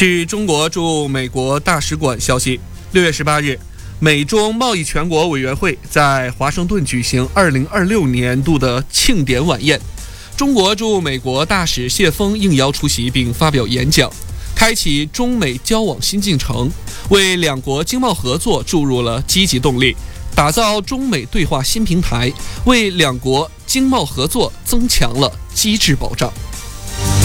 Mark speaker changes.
Speaker 1: 据中国驻美国大使馆消息，6月18日，美中贸易全国委员会在华盛顿举行2026年度的庆典晚宴。中国驻美国大使谢锋应邀出席并发表演讲，开启中美交往新进程，为两国经贸合作注入了积极动力，打造中美对话新平台，为两国经贸合作增强了机制保障。